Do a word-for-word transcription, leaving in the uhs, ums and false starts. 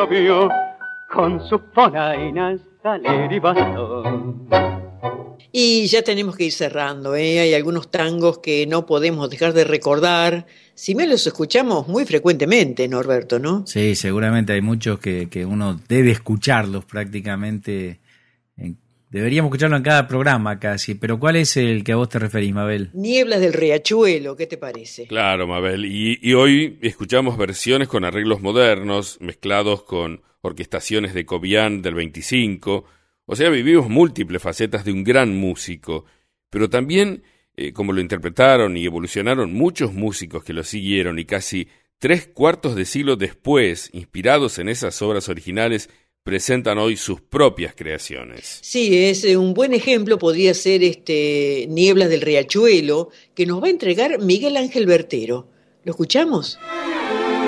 lo vio con sus polainas, taler y bastón. Y ya tenemos que ir cerrando, ¿eh? Hay algunos tangos que no podemos dejar de recordar. Si me los escuchamos muy frecuentemente, Norberto, ¿no? Sí, seguramente hay muchos que, que uno debe escucharlos prácticamente. En, deberíamos escucharlo en cada programa casi. Pero ¿cuál es el que a vos te referís, Mabel? Nieblas del Riachuelo, ¿qué te parece? Claro, Mabel. Y, y hoy escuchamos versiones con arreglos modernos, mezclados con orquestaciones de Cobian del veinticinco. O sea, vivimos múltiples facetas de un gran músico, pero también, eh, como lo interpretaron y evolucionaron muchos músicos que lo siguieron y casi tres cuartos de siglo después, inspirados en esas obras originales, presentan hoy sus propias creaciones. Sí, es un buen ejemplo, podría ser este Nieblas del Riachuelo, que nos va a entregar Miguel Ángel Bertero. ¿Lo escuchamos?